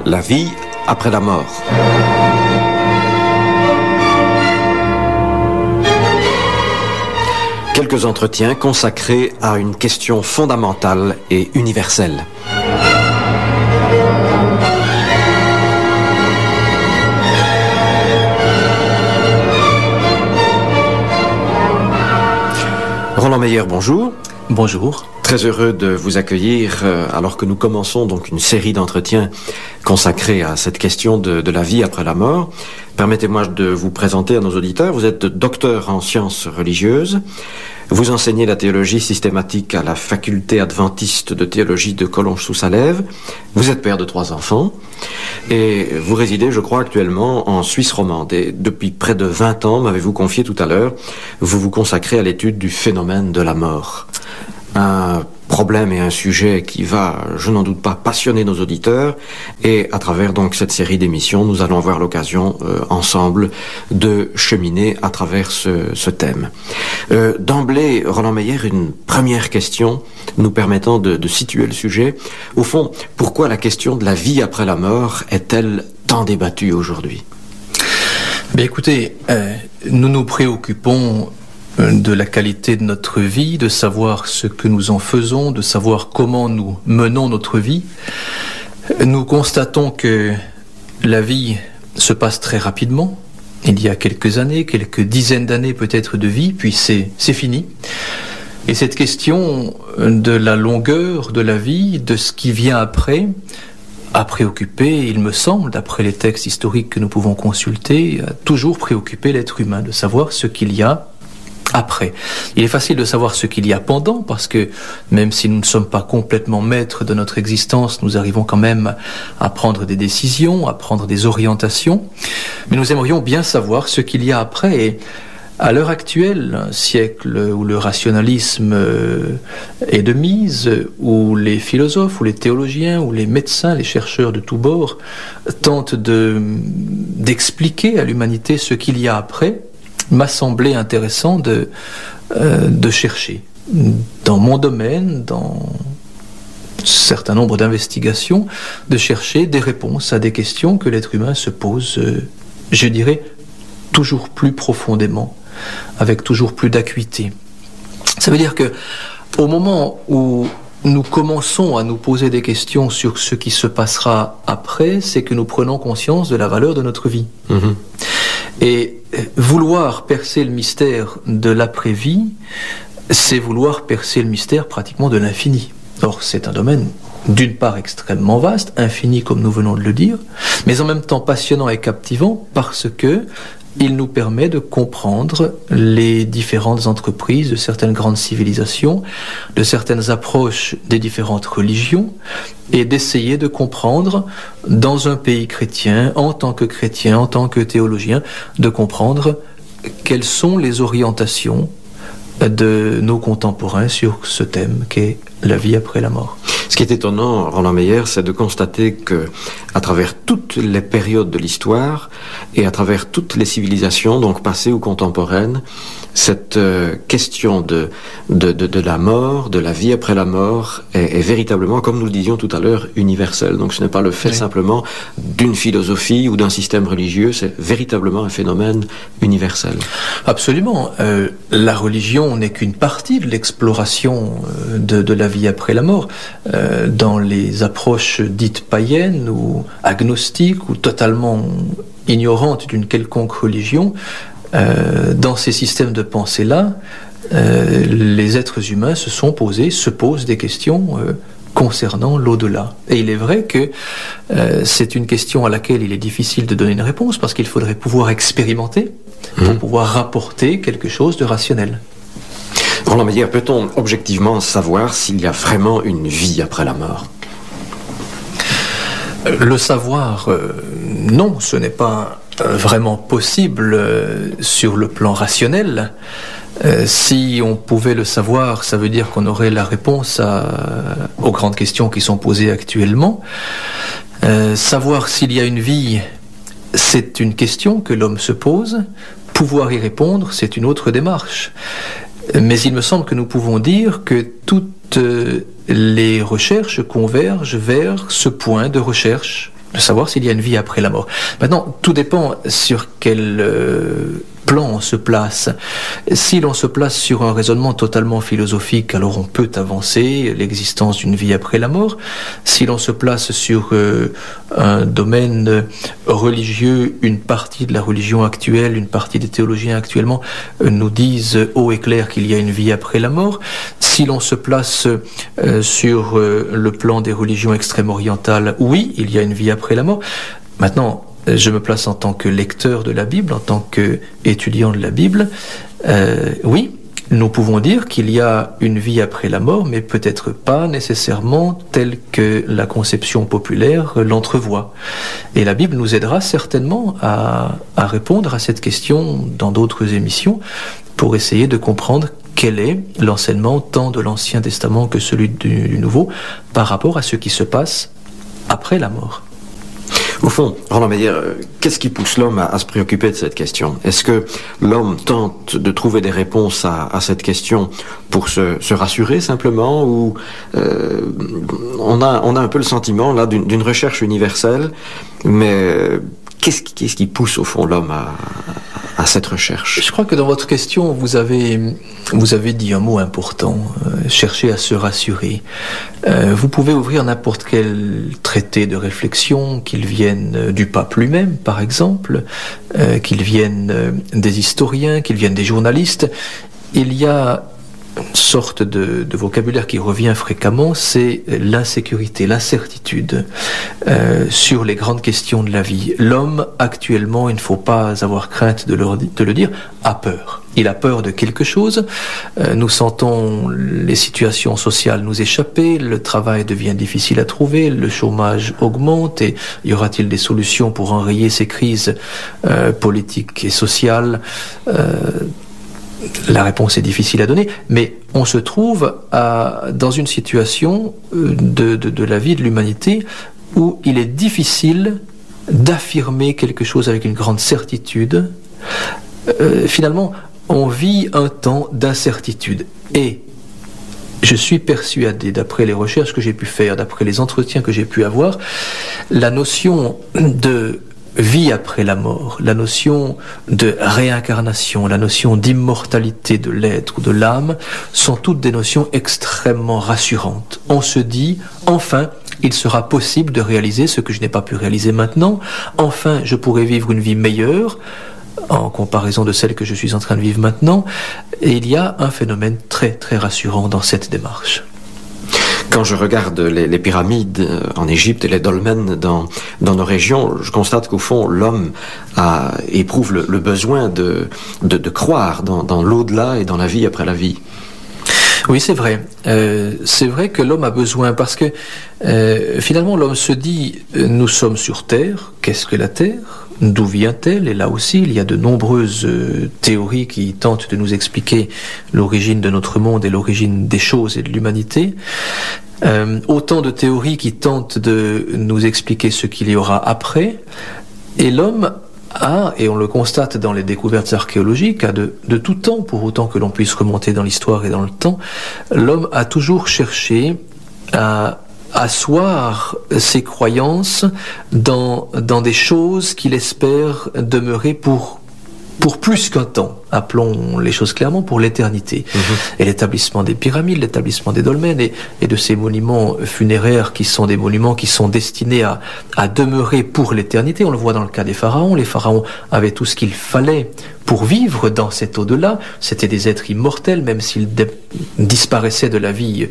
La vie après la mort. Quelques entretiens consacrés à une question fondamentale et universelle. Roland Meyer, bonjour. Bonjour. Très heureux de vous accueillir alors que nous commençons donc une série d'entretiens consacrés à cette question de la vie après la mort. Permettez-moi de vous présenter à nos auditeurs. Vous êtes docteur en sciences religieuses. Vous enseignez la théologie systématique à la faculté adventiste de théologie de Collonges-sous-Salève. Vous êtes père de 3 enfants et vous résidez, je crois, actuellement en Suisse romande. Et depuis près de 20 ans, m'avez-vous confié tout à l'heure, vous vous consacrez à l'étude du phénomène de la mort. Un problème et un sujet qui va, je n'en doute pas, passionner nos auditeurs. Et à travers donc cette série d'émissions, nous allons avoir l'occasion ensemble de cheminer à travers ce thème. D'emblée, Roland Meyer, une première question nous permettant de situer le sujet. Au fond, pourquoi la question de la vie après la mort est-elle tant débattue aujourd'hui ? Bien écoutez, nous nous préoccupons de la qualité de notre vie, de savoir ce que nous en faisons, de savoir comment nous menons notre vie. Nous constatons que la vie se passe très rapidement. Il y a quelques années, quelques dizaines d'années peut-être de vie, puis c'est fini. Et cette question de la longueur de la vie, de ce qui vient après, a préoccupé, il me semble, d'après les textes historiques que nous pouvons consulter, a toujours préoccupé l'être humain, de savoir ce qu'il y a après. Il est facile de savoir ce qu'il y a pendant, parce que même si nous ne sommes pas complètement maîtres de notre existence, nous arrivons quand même à prendre des décisions, à prendre des orientations. Mais nous aimerions bien savoir ce qu'il y a après. Et à l'heure actuelle, un siècle où le rationalisme est de mise, où les philosophes, où les théologiens, où les médecins, les chercheurs de tous bords tentent d'expliquer à l'humanité ce qu'il y a après, m'a semblé intéressant de chercher dans mon domaine, dans un certain nombre d'investigations, de chercher des réponses à des questions que l'être humain se pose, je dirais, toujours plus profondément, avec toujours plus d'acuité. Ça veut dire que au moment où nous commençons à nous poser des questions sur ce qui se passera après, c'est que nous prenons conscience de la valeur de notre vie. Mmh. Et vouloir percer le mystère de l'après-vie, c'est vouloir percer le mystère pratiquement de l'infini. Or, c'est un domaine, d'une part, extrêmement vaste, infini comme nous venons de le dire, mais en même temps passionnant et captivant parce que il nous permet de comprendre les différentes entreprises de certaines grandes civilisations, de certaines approches des différentes religions, et d'essayer de comprendre, dans un pays chrétien, en tant que théologien, de comprendre quelles sont les orientations de nos contemporains sur ce thème qu'est la vie après la mort. Ce qui est étonnant, Roland Meyer, c'est de constater que, à travers toutes les périodes de l'histoire et à travers toutes les civilisations, donc passées ou contemporaines, cette question de la mort, de la vie après la mort, est véritablement, comme nous le disions tout à l'heure, universelle. Donc ce n'est pas le fait simplement d'une philosophie ou d'un système religieux, c'est véritablement un phénomène universel. Absolument. La religion n'est qu'une partie de l'exploration de la vie après la mort. Dans les approches dites païennes ou agnostiques ou totalement ignorantes d'une quelconque religion, dans ces systèmes de pensée-là, les êtres humains se posent des questions concernant l'au-delà. Et il est vrai que c'est une question à laquelle il est difficile de donner une réponse parce qu'il faudrait pouvoir expérimenter pour pouvoir rapporter quelque chose de rationnel. Roland Meyer, peut-on objectivement savoir s'il y a vraiment une vie après la mort ? Le savoir, non, ce n'est pas vraiment possible sur le plan rationnel. Si on pouvait le savoir, ça veut dire qu'on aurait la réponse aux grandes questions qui sont posées actuellement. Savoir s'il y a une vie, c'est une question que l'homme se pose. Pouvoir y répondre, c'est une autre démarche. Mais il me semble que nous pouvons dire que toutes les recherches convergent vers ce point de recherche de savoir s'il y a une vie après la mort. Maintenant, tout dépend sur quel plan on se place. Si l'on se place sur un raisonnement totalement philosophique, alors on peut avancer l'existence d'une vie après la mort. Si l'on se place sur un domaine religieux, une partie de la religion actuelle, une partie des théologiens actuellement nous disent haut et clair qu'il y a une vie après la mort. Si l'on se place sur le plan des religions extrême-orientales, oui, il y a une vie après la mort. Maintenant, je me place en tant que lecteur de la Bible, en tant qu'étudiant de la Bible. Oui, nous pouvons dire qu'il y a une vie après la mort, mais peut-être pas nécessairement telle que la conception populaire l'entrevoit. Et la Bible nous aidera certainement à répondre à cette question dans d'autres émissions pour essayer de comprendre quel est l'enseignement tant de l'Ancien Testament que celui du Nouveau par rapport à ce qui se passe après la mort. Au fond, Roland Meyer, qu'est-ce qui pousse l'homme à se préoccuper de cette question? Est-ce que l'homme tente de trouver des réponses à cette question pour se rassurer simplement, ou on a un peu le sentiment là d'une recherche universelle, mais qu'est-ce qui pousse au fond l'homme à cette recherche? Je crois que dans votre question, vous avez dit un mot important, chercher à se rassurer. Vous pouvez ouvrir n'importe quel traité de réflexion, qu'il vienne du pape lui-même, par exemple, qu'il vienne des historiens, qu'il vienne des journalistes. Il y a une sorte de vocabulaire qui revient fréquemment, c'est l'insécurité, l'incertitude sur les grandes questions de la vie. L'homme, actuellement, il ne faut pas avoir crainte de le dire, a peur. Il a peur de quelque chose. Nous sentons les situations sociales nous échapper, le travail devient difficile à trouver, le chômage augmente, et y aura-t-il des solutions pour enrayer ces crises politiques et sociales? La réponse est difficile à donner, mais on se trouve dans une situation de la vie de l'humanité où il est difficile d'affirmer quelque chose avec une grande certitude. Finalement, on vit un temps d'incertitude. Et je suis persuadé, d'après les recherches que j'ai pu faire, d'après les entretiens que j'ai pu avoir, la notion de vie après la mort, la notion de réincarnation, la notion d'immortalité de l'être ou de l'âme sont toutes des notions extrêmement rassurantes. On se dit, enfin, il sera possible de réaliser ce que je n'ai pas pu réaliser maintenant. Enfin, je pourrai vivre une vie meilleure en comparaison de celle que je suis en train de vivre maintenant. Et il y a un phénomène très, très rassurant dans cette démarche. Quand je regarde les pyramides en Égypte et les dolmens dans nos régions, je constate qu'au fond, l'homme éprouve le besoin de croire dans l'au-delà et dans la vie après la vie. Oui, c'est vrai. C'est vrai que l'homme a besoin, parce que finalement, l'homme se dit, nous sommes sur Terre, qu'est-ce que la Terre ? D'où vient-elle? Et là aussi, il y a de nombreuses théories qui tentent de nous expliquer l'origine de notre monde et l'origine des choses et de l'humanité. Autant de théories qui tentent de nous expliquer ce qu'il y aura après. Et l'homme a, et on le constate dans les découvertes archéologiques, de tout temps, pour autant que l'on puisse remonter dans l'histoire et dans le temps, l'homme a toujours cherché à asseoir ses croyances dans des choses qu'il espère demeurer pour plus qu'un temps, appelons les choses clairement, pour l'éternité. Et l'établissement des pyramides, l'établissement des dolmens et de ces monuments funéraires qui sont des monuments qui sont destinés à demeurer pour l'éternité. On le voit dans le cas des pharaons. Les pharaons avaient tout ce qu'il fallait pour vivre dans cet au-delà. C'était des êtres immortels, même s'ils disparaissaient de la vie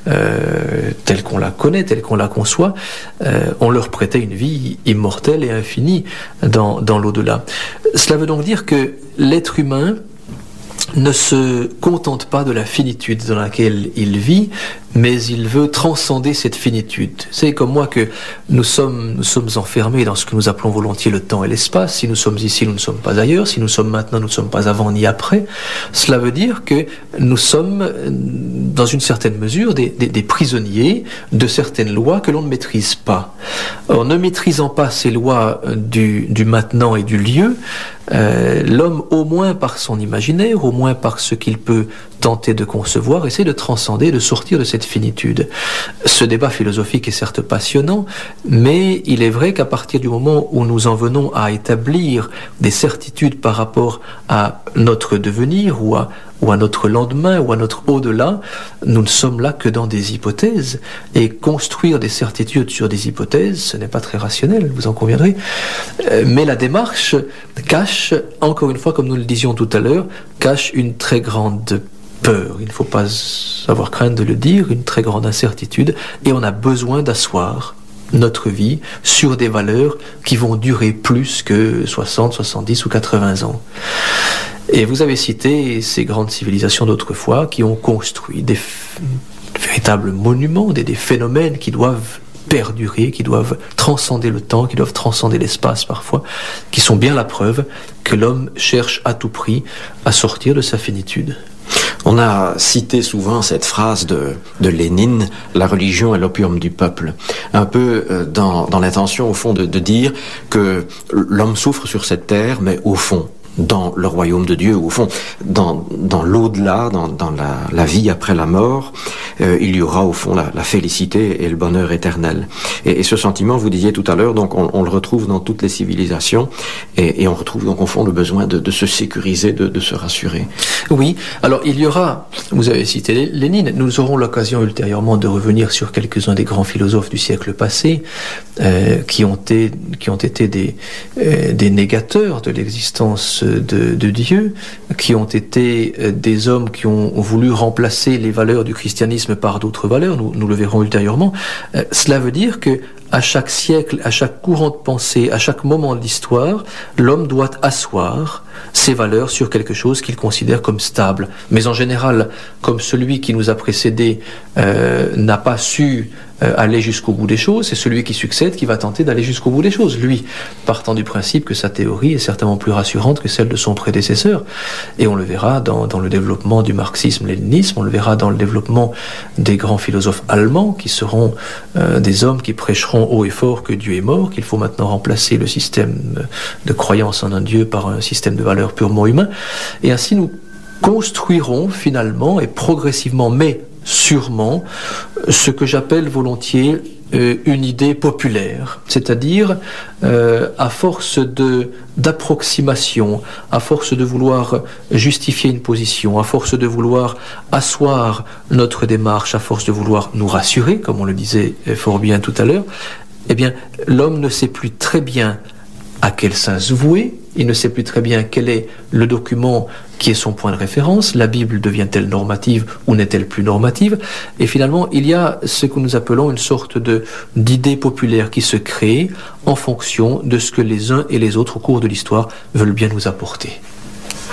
telle qu'on la connaît, telle qu'on la conçoit. On leur prêtait une vie immortelle et infinie dans l'au-delà. Cela veut donc dire que l'être humain ne se contente pas de la finitude dans laquelle il vit, mais il veut transcender cette finitude. C'est comme moi que nous sommes enfermés dans ce que nous appelons volontiers le temps et l'espace. Si nous sommes ici, nous ne sommes pas ailleurs. Si nous sommes maintenant, nous ne sommes pas avant ni après. Cela veut dire que nous sommes, dans une certaine mesure, des prisonniers de certaines lois que l'on ne maîtrise pas. En ne maîtrisant pas ces lois du maintenant et du lieu, l'homme, au moins par son imaginaire, au moins par ce qu'il peut tenter de concevoir, essayer de transcender, de sortir de cette finitude. Ce débat philosophique est certes passionnant, mais il est vrai qu'à partir du moment où nous en venons à établir des certitudes par rapport à notre devenir ou à notre lendemain ou à notre au-delà, nous ne sommes là que dans des hypothèses. Et construire des certitudes sur des hypothèses, ce n'est pas très rationnel, vous en conviendrez. Mais la démarche cache, encore une fois, comme nous le disions tout à l'heure, cache une très grande peur, il ne faut pas avoir crainte de le dire, une très grande incertitude, et on a besoin d'asseoir notre vie sur des valeurs qui vont durer plus que 60, 70 ou 80 ans. Et vous avez cité ces grandes civilisations d'autrefois qui ont construit des véritables monuments, des phénomènes qui doivent perdurer, qui doivent transcender le temps, qui doivent transcender l'espace parfois, qui sont bien la preuve que l'homme cherche à tout prix à sortir de sa finitude. On a cité souvent cette phrase de Lénine, « La religion est l'opium du peuple », un peu dans l'intention au fond de dire que l'homme souffre sur cette terre, mais au fond, dans le royaume de Dieu, au fond, dans l'au-delà, dans la vie après la mort, il y aura au fond la félicité et le bonheur éternel. Et ce sentiment, vous disiez tout à l'heure, donc on le retrouve dans toutes les civilisations, et on retrouve donc au fond le besoin de se sécuriser, de se rassurer. Oui, alors il y aura, vous avez cité Lénine, nous aurons l'occasion ultérieurement de revenir sur quelques-uns des grands philosophes du siècle passé, qui ont été des négateurs de l'existence de Dieu, qui ont été des hommes qui ont voulu remplacer les valeurs du christianisme par d'autres valeurs, nous le verrons ultérieurement. Cela veut dire que à chaque siècle, à chaque courant de pensée, à chaque moment de l'histoire, l'homme doit asseoir ses valeurs sur quelque chose qu'il considère comme stable. Mais en général, comme celui qui nous a précédés n'a pas su aller jusqu'au bout des choses, c'est celui qui succède qui va tenter d'aller jusqu'au bout des choses. Lui, partant du principe que sa théorie est certainement plus rassurante que celle de son prédécesseur. Et on le verra dans le développement du marxisme-léninisme, on le verra dans le développement des grands philosophes allemands qui seront des hommes qui prêcheront haut et fort que Dieu est mort, qu'il faut maintenant remplacer le système de croyance en un Dieu par un système de valeurs purement humain. Et ainsi nous construirons finalement et progressivement, mais sûrement, ce que j'appelle volontiers une idée populaire, c'est-à-dire à force d'approximation, à force de vouloir justifier une position, à force de vouloir asseoir notre démarche, à force de vouloir nous rassurer, comme on le disait fort bien tout à l'heure, eh bien, l'homme ne sait plus très bien à quel sens vouer, il ne sait plus très bien quel est le document qui est son point de référence, la Bible devient-elle normative ou n'est-elle plus normative, et finalement il y a ce que nous appelons une sorte d'idée populaire qui se crée en fonction de ce que les uns et les autres au cours de l'histoire veulent bien nous apporter.